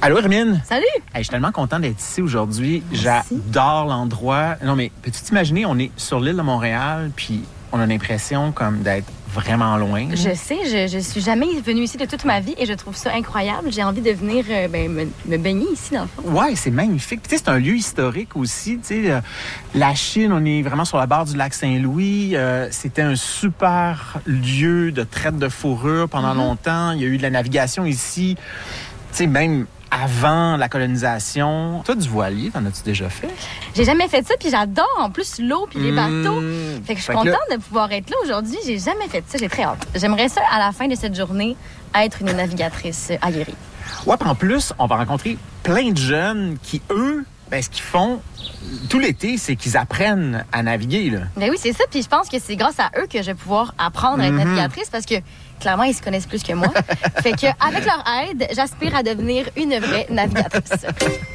Allô, Hermine? Salut! Hey, je suis tellement content d'être ici aujourd'hui. J'adore l'endroit. Non, mais peux-tu t'imaginer, on est sur l'île de Montréal, puis on a l'impression comme d'être vraiment loin. Je sais, je suis jamais venue ici de toute ma vie et je trouve ça incroyable. J'ai envie de venir me baigner ici, dans le fond. Ouais, c'est magnifique. Puis, tu sais, c'est un lieu historique aussi. Tu sais, la Chine, on est vraiment sur la barre du lac Saint-Louis. C'était un super lieu de traite de fourrure pendant longtemps. Il y a eu de la navigation ici. Tu sais, même avant la colonisation. Toi, du voilier, t'en as-tu déjà fait? J'ai jamais fait ça, puis j'adore en plus l'eau puis les bateaux. Fait que je suis contente de pouvoir être là aujourd'hui. J'ai jamais fait ça, j'ai très hâte. J'aimerais ça, à la fin de cette journée, être une navigatrice aguerrie. Ouais, puis en plus, on va rencontrer plein de jeunes qui, eux, ce qu'ils font tout l'été, c'est qu'ils apprennent à naviguer, là. Ben oui, c'est ça. Puis je pense que c'est grâce à eux que je vais pouvoir apprendre à être navigatrice parce que, clairement, ils se connaissent plus que moi. Fait que, avec leur aide, j'aspire à devenir une vraie navigatrice.